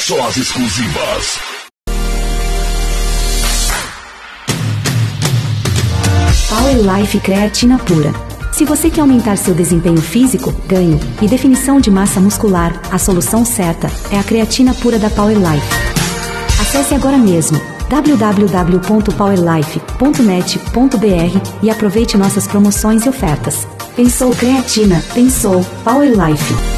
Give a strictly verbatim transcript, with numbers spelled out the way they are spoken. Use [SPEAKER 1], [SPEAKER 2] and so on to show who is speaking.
[SPEAKER 1] Só as exclusivas.
[SPEAKER 2] Power Life Creatina Pura. Se você quer aumentar seu desempenho físico, ganho e definição de massa muscular, a solução certa é a creatina pura da Power Life. Acesse agora mesmo w w w ponto power life ponto net ponto b r e aproveite nossas promoções e ofertas. Pensou creatina, pensou Power Life.